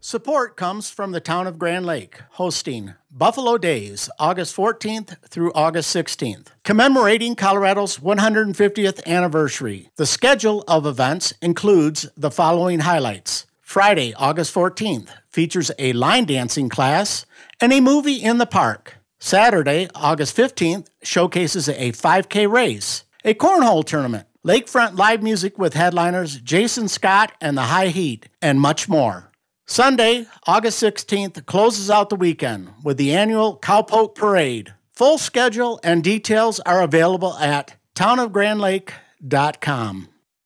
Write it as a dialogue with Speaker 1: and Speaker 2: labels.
Speaker 1: Support comes from the town of Grand Lake, hosting Buffalo Days, August 14th through August 16th, commemorating Colorado's 150th anniversary. The schedule of events includes the following highlights. Friday, August 14th, features a line dancing class and a movie in the park. Saturday, August 15th, showcases a 5K race, a cornhole tournament, lakefront live music with headliners Jason Scott and the High Heat, and much more. Sunday, August 16th, closes out the weekend with the annual Cowpoke Parade. Full schedule and details are available at townofgrandlake.com.